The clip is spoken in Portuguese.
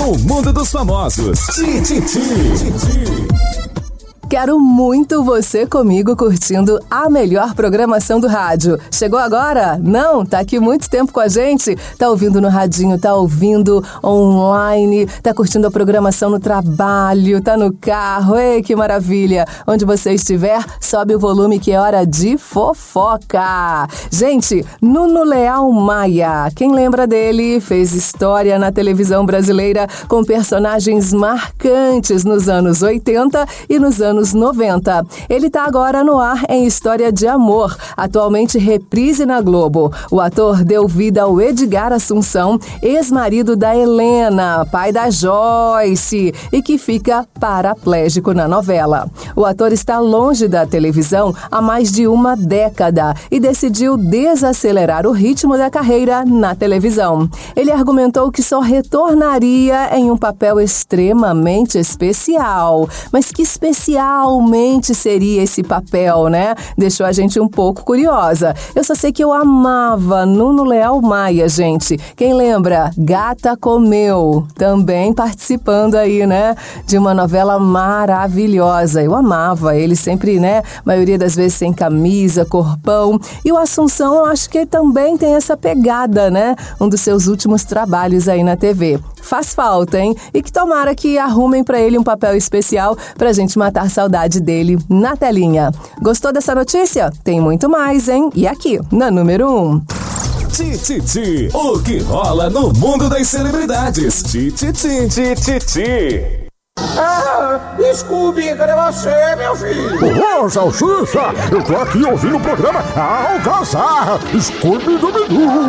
O mundo dos famosos. Tititi. Quero muito você comigo curtindo a melhor programação do rádio. Chegou agora? Não? Tá aqui muito tempo com a gente? Tá ouvindo no radinho, tá ouvindo online, tá curtindo a programação no trabalho, tá no carro. Ei, que maravilha! Onde você estiver, sobe o volume que é hora de fofoca. Gente, Nuno Leal Maia, quem lembra dele? Fez história na televisão brasileira com personagens marcantes nos anos 80 e nos anos 90. Ele tá agora no ar em História de Amor, atualmente reprise na Globo. O ator deu vida ao Edgar Assunção, ex-marido da Helena, pai da Joyce, e que fica paraplégico na novela. O ator está longe da televisão há mais de uma década e decidiu desacelerar o ritmo da carreira na televisão. Ele argumentou que só retornaria em um papel extremamente especial. Mas que especialmente seria esse papel, né? Deixou a gente um pouco curiosa. Eu só sei que eu amava Nuno Leal Maia, gente. Quem lembra? Gata Comeu, também participando aí, né? De uma novela maravilhosa. Eu amava ele sempre, né? Maioria das vezes sem camisa, corpão. E o Assunção, eu acho que ele também tem essa pegada, né? Um dos seus últimos trabalhos aí na TV. Faz falta, hein? E que tomara que arrumem pra ele um papel especial pra gente matar saudade dele na telinha. Gostou dessa notícia? Tem muito mais, hein? E aqui, na número 1. Tititi, o que rola no mundo das celebridades. Tititi. Scooby, cadê você, meu filho? Ô, Salsicha, eu tô aqui ouvindo o programa Alcazar, Scooby-Doo.